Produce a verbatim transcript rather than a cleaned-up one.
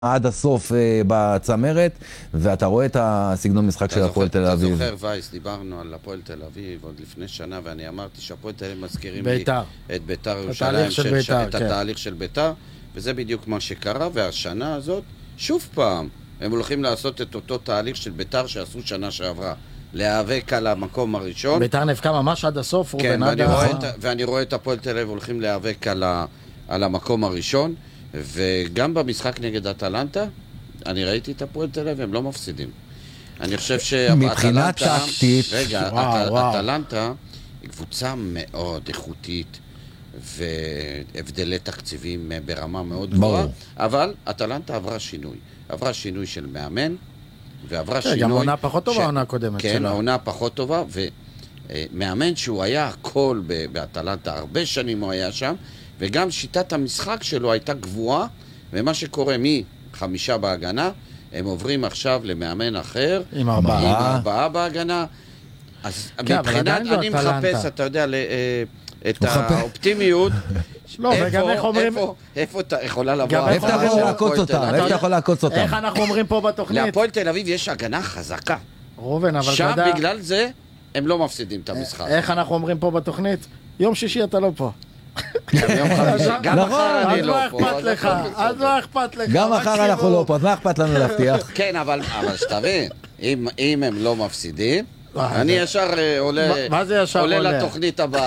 עד הסוף בצמרת, ואתה רואה את הסגנון משחק של הפועל תל אביב. אתה זוכר, וייס, דיברנו על הפועל תל אביב עוד לפני שנה, ואני אמרתי שהפועל תל אביב מזכירים לי את ביתר ירושלים, את התהליך של ביתר, וזה בדיוק מה שקרה, והשנה הזאת, שוב פעם, הם הולכים לעשות את אותו תהליך של ביתר שעשו שנה שעברה, להיאבק על המקום הראשון. ביתר נפקה ממש עד הסוף, כן, ואני רואה את הפועל תל אביב הולכים להיאבק על המקום הראשון, וגם במשחק נגד אטלנטה, אני ראיתי את הפועל תל אביב, הם לא מפסידים. אני חושב מבחינה טקטית, רגע, אטלנטה היא קבוצה מאוד איכותית, והבדלי תקציבים ברמה מאוד גבוהה, אבל אטלנטה עברה שינוי. עברה שינוי של מאמן, ועברה שינוי... גם העונה פחות טובה, העונה הקודמת שלה. כן, העונה פחות טובה, ומאמן שהוא היה הכל באטלנטה, הרבה שנים הוא היה שם, וגם שיטת המשחק שלו הייתה גבוהה, ומה שקורה מחמישה בהגנה, הם עוברים עכשיו למאמן אחר, עם ארבעה, עם ארבעה בהגנה, אז כן, מבחינת, אני מחפש, אתה יודע, את האופטימיות, לא, וגם איך אומרים... איפה אתה יכולה לבוא? איפה אתה יכול לעקוץ אותם? איפה אתה יכול לעקוץ אותם? איך אנחנו אומרים פה בתוכנית? להפועל תל אביב יש הגנה חזקה. רובן, אבל שם בגלל זה הם לא מפסידים את המשחק. איך אנחנו אומרים פה בתוכנית? יום שישי אתה לא פה. גם מחר אני לא פה. אז מה אכפת לך? אז מה אכפת לך? גם מחר אנחנו לא פה, אז מה אכפת לנו להבטיח? כן, אבל שתבין, אם הם לא מפסידים, אני ישר עולה לתוכנית הבאה.